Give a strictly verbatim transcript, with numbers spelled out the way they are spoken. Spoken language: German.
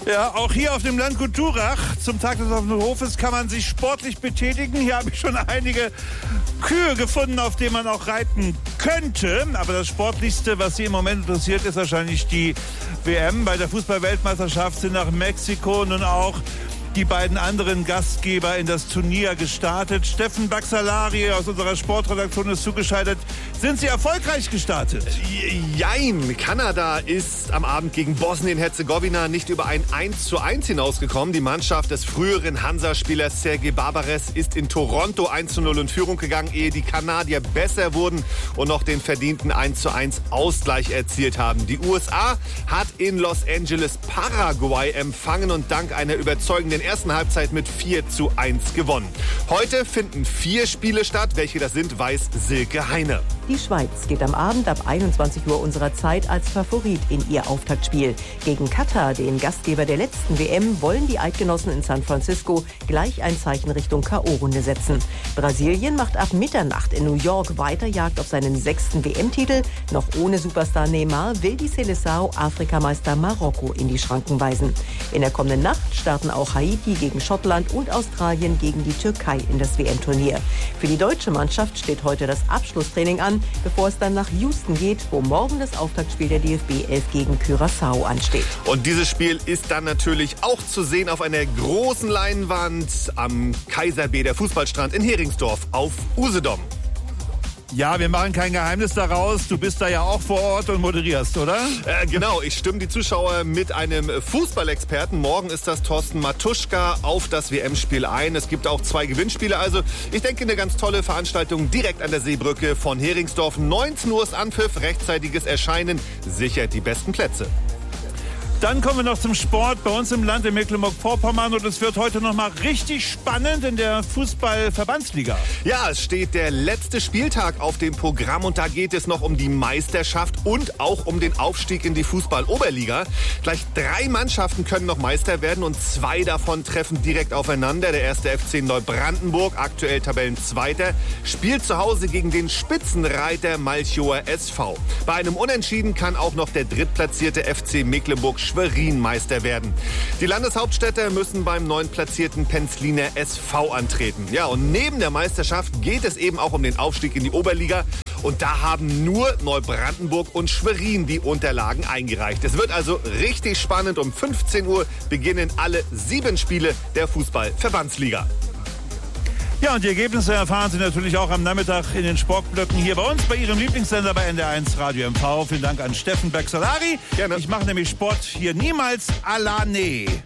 Ja, auch hier auf dem Landgut Durach zum Tag des offenen Hofes kann man sich sportlich betätigen. Hier habe ich schon einige Kühe gefunden, auf denen man auch reiten könnte. Aber das Sportlichste, was Sie im Moment interessiert, ist wahrscheinlich die W M. Bei der Fußball-Weltmeisterschaft sind nach Mexiko nun auch die beiden anderen Gastgeber in das Turnier gestartet. Steffen Baxalari aus unserer Sportredaktion ist zugeschaltet. Sind Sie erfolgreich gestartet? Jein. Kanada ist am Abend gegen Bosnien-Herzegowina nicht über ein eins zu eins hinausgekommen. Die Mannschaft des früheren Hansa-Spielers Sergei Barbares ist in Toronto eins zu null in Führung gegangen, ehe die Kanadier besser wurden und noch den verdienten eins zu eins Ausgleich erzielt haben. Die U S A hat in Los Angeles Paraguay empfangen und dank einer überzeugenden ersten Halbzeit mit vier zu eins gewonnen. Heute finden vier Spiele statt. Welche das sind, weiß Silke Heine. Die Schweiz geht am Abend ab einundzwanzig Uhr unserer Zeit als Favorit in ihr Auftaktspiel. Gegen Katar, den Gastgeber der letzten W M, wollen die Eidgenossen in San Francisco gleich ein Zeichen Richtung K O-Runde setzen. Brasilien macht ab Mitternacht in New York weiter Jagd auf seinen sechsten W M-Titel. Noch ohne Superstar Neymar will die Seleção Afrikameister Marokko in die Schranken weisen. In der kommenden Nacht starten auch Haiti gegen Schottland und Australien gegen die Türkei in das W M-Turnier. Für die deutsche Mannschaft steht heute das Abschlusstraining an, bevor es dann nach Houston geht, wo morgen das Auftaktspiel der D F B elf gegen Curaçao ansteht. Und dieses Spiel ist dann natürlich auch zu sehen auf einer großen Leinwand am Kaiserbäder Fußballstrand in Heringsdorf auf Usedom. Ja, wir machen kein Geheimnis daraus. Du bist da ja auch vor Ort und moderierst, oder? Äh, genau, ich stimme die Zuschauer mit einem Fußballexperten. Morgen ist das Thorsten Matuschka auf das W M-Spiel ein. Es gibt auch zwei Gewinnspiele. Also ich denke, eine ganz tolle Veranstaltung direkt an der Seebrücke von Heringsdorf. neunzehn Uhr ist Anpfiff, rechtzeitiges Erscheinen sichert die besten Plätze. Dann kommen wir noch zum Sport bei uns im Land in Mecklenburg-Vorpommern und es wird heute noch mal richtig spannend in der Fußball-Verbandsliga. Ja, es steht der letzte Spieltag auf dem Programm und da geht es noch um die Meisterschaft und auch um den Aufstieg in die Fußball-Oberliga. Gleich drei Mannschaften können noch Meister werden und zwei davon treffen direkt aufeinander. Der erste F C Neubrandenburg, aktuell Tabellenzweiter, spielt zu Hause gegen den Spitzenreiter Malchower S V. Bei einem Unentschieden kann auch noch der drittplatzierte F C Mecklenburg Schwerin Meister werden. Die Landeshauptstädter müssen beim neuntplatzierten Penzliner S V antreten. Ja, und neben der Meisterschaft geht es eben auch um den Aufstieg in die Oberliga. Und da haben nur Neubrandenburg und Schwerin die Unterlagen eingereicht. Es wird also richtig spannend. Um fünfzehn Uhr beginnen alle sieben Spiele der Fußball-Verbandsliga. Ja, und die Ergebnisse erfahren Sie natürlich auch am Nachmittag in den Sportblöcken hier bei uns, bei Ihrem Lieblingssender bei N D R eins Radio M V. Vielen Dank an Steffen Baxalari. Gerne. Ich mache nämlich Sport hier niemals alleine.